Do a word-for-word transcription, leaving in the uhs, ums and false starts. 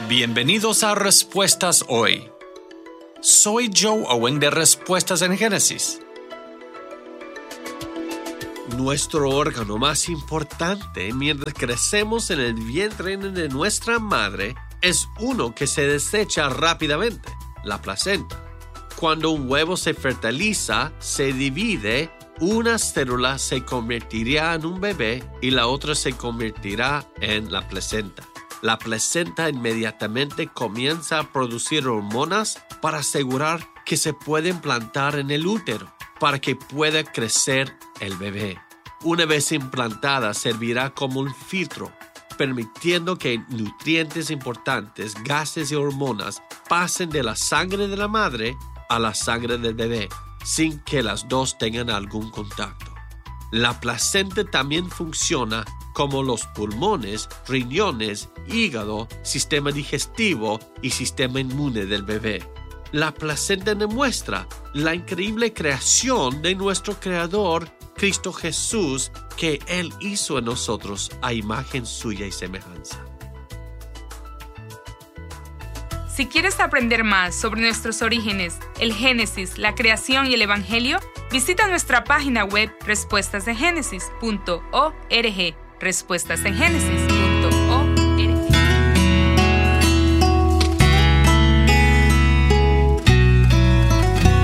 Bienvenidos a Respuestas Hoy. Soy Joe Owen de Respuestas en Génesis. Nuestro órgano más importante mientras crecemos en el vientre de nuestra madre es uno que se desecha rápidamente, la placenta. Cuando un huevo se fertiliza, se divide, una célula se convertirá en un bebé y la otra se convertirá en la placenta. La placenta inmediatamente comienza a producir hormonas para asegurar que se puede implantar en el útero para que pueda crecer el bebé. Una vez implantada, servirá como un filtro, permitiendo que nutrientes importantes, gases y hormonas pasen de la sangre de la madre a la sangre del bebé, sin que las dos tengan algún contacto. La placenta también funciona como los pulmones, riñones, hígado, sistema digestivo y sistema inmune del bebé. La placenta demuestra la increíble creación de nuestro Creador, Cristo Jesús, que Él hizo en nosotros a imagen suya y semejanza. Si quieres aprender más sobre nuestros orígenes, el Génesis, la creación y el Evangelio, visita nuestra página web respuestas en génesis punto org. Respuestas en Génesis.